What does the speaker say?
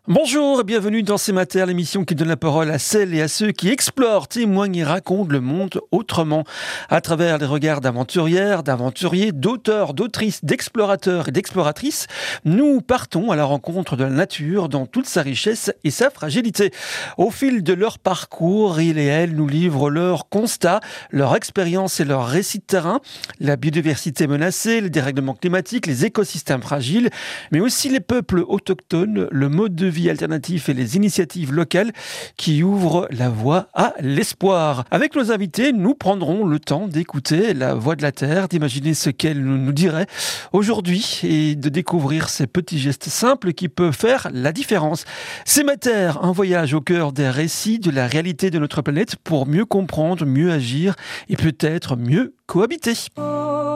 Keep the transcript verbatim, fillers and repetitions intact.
Bonjour et bienvenue dans C'est Mater, l'émission qui donne la parole à celles et à ceux qui explorent, témoignent et racontent le monde autrement. À travers les regards d'aventurières, d'aventuriers, d'auteurs, d'autrices, d'explorateurs et d'exploratrices, nous partons à la rencontre de la nature dans toute sa richesse et sa fragilité. Au fil de leur parcours, ils et elles nous livrent leurs constats, leurs expériences et leurs récits de terrain, la biodiversité menacée, les dérèglements climatiques, les écosystèmes fragiles, mais aussi les peuples autochtones, le mode de vie alternatif et les initiatives locales qui ouvrent la voie à l'espoir. Avec nos invités, nous prendrons le temps d'écouter la voix de la terre, d'imaginer ce qu'elle nous dirait aujourd'hui et de découvrir ces petits gestes simples qui peuvent faire la différence. C'est Mater, un voyage au cœur des récits de la réalité de notre planète pour mieux comprendre, mieux agir et peut-être mieux cohabiter.